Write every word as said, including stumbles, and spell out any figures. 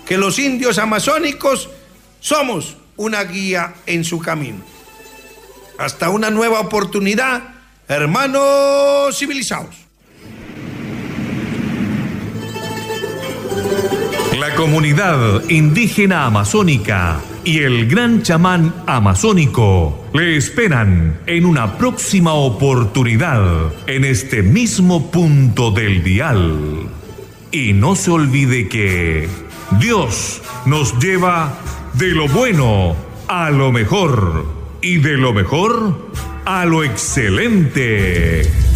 que los indios amazónicos somos una guía en su camino. Hasta una nueva oportunidad, hermanos civilizados. La comunidad indígena amazónica y el gran chamán amazónico le esperan en una próxima oportunidad en este mismo punto del dial. Y no se olvide que Dios nos lleva de lo bueno a lo mejor y de lo mejor a lo excelente.